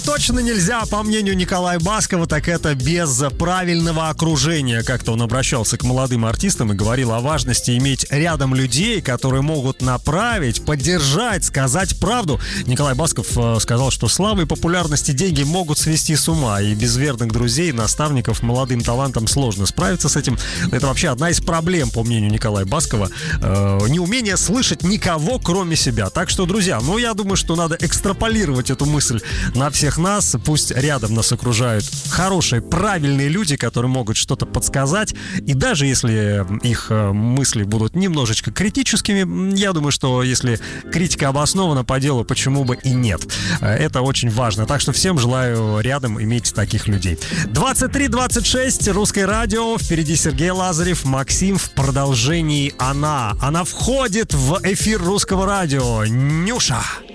точно нельзя, по мнению Николая Баскова, так это без правильного окружения. Как-то он обращался к молодым артистам и говорил о важности иметь рядом людей, которые могут направить, поддержать, сказать правду. Николай Басков сказал, что слава и популярность и деньги могут свести с ума, и без верных друзей, наставников, молодым талантам сложно справиться с этим. Это вообще одна из проблем, по мнению Николая Баскова, неумение слышать никого, кроме себя. Так что, друзья, я думаю, что надо экстраполировать эту мысль на всех нас. Пусть рядом нас окружают хорошие, правильные люди, которые могут что-то подсказать. И даже если их мысли будут немножечко критическими, я думаю, что если критика обоснована по делу, почему бы и нет. Это очень важно. Так что всем желаю рядом иметь таких людей. 23:26, Русское радио. Впереди Сергей Лазарев, Максим в продолжении «Она». Она входит в эфир Русского радио. Нюша!